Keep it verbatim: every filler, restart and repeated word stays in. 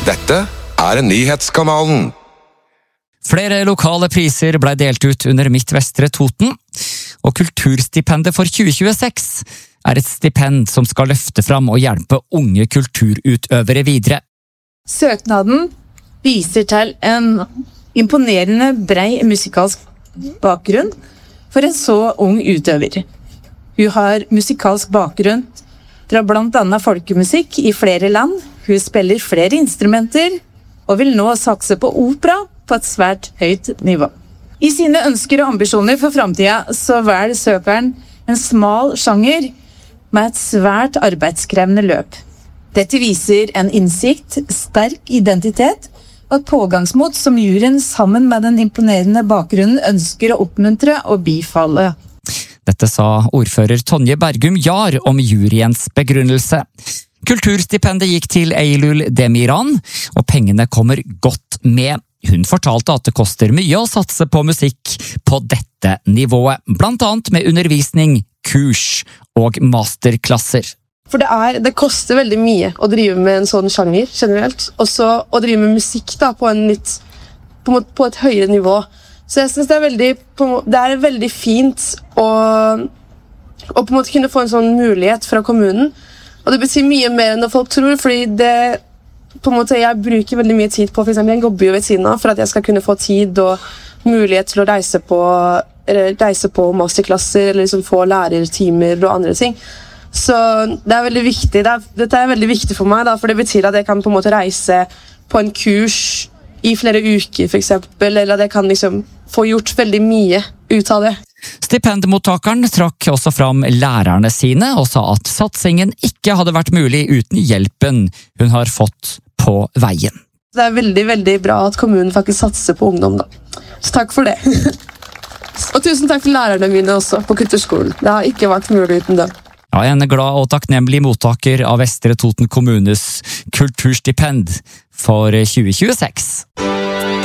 Dette er Nyhetskanalen. Flere lokale priser ble delt ut under Midt Vestre Toten, og Kulturstipendet for tjue tjueseks er et stipend som skal løfte fram og hjelpe unge kulturutøvere videre. Søknaden viser til en imponerende brei musikalsk bakgrunn for en så ung utøver. Hun har musikalsk bakgrunn fra blant annet folkemusikk i flere land. Hun spiller flere instrumenter og vil nå satse på opera på et svært høyt nivå. I sine ønsker og ambisjoner for fremtiden så velger søkeren en smal sjanger med et svært arbeidskrevende løp. Dette viser en innsikt, sterk identitet og et pågangsmot som juryen sammen med den imponerende bakgrunnen ønsker å oppmuntre og bifalle. Dette sa ordfører Tonje Bergum Jar om juryens begrunnelse. Kulturstipendet gikk til Eylul Demiran, og pengene kommer godt med. Hun fortalte at det koster mye å satse på musikk på dette nivået, blant annet med undervisning, kurs og masterklasser. For det, er, det koster veldig mye å drive med en sånn sjanger generelt. Også å drive med musikk da, på, en litt, på, på et høyere nivå. Så jeg synes det er veldig, det er veldig fint å, å på en måte kunne få en sånn mulighet fra kommunen. Og det betyr mye mer enn det folk tror, fordi det, på en måte, jeg bruker veldig mye tid på, for eksempel jeg jobber jo ved siden av, for at jeg skal kunne få tid og mulighet til å reise på, reise på masterklasser, eller liksom få lærertimer og andre ting. Så det er veldig viktig, det er, dette er veldig viktig for meg, da, for det betyr at jeg kan på en måte reise på en kurs i flere uker, for eksempel, eller at jeg kan liksom få gjort veldig mye ut av det. Stipendmottakeren trakk også fram lærerne sine og sa at satsingen ikke hadde vært mulig uten hjelpen hun har fått på veien. Det er veldig, veldig bra at kommunen faktisk satser på ungdom, da. Så takk for det. Og tusen takk til lærerne mine også på kulturskolen. Det har ikke vært mulig uten dem. Ja, en glad og takknemlig mottaker av Vestre Toten kommunes kulturstipend for tjue tjueseks.